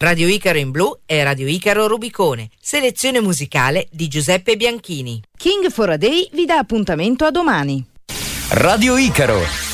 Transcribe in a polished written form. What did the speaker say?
Radio Icaro in blu e Radio Icaro Rubicone. Selezione musicale di Giuseppe Bianchini. King for a Day vi dà appuntamento a domani. Radio Icaro.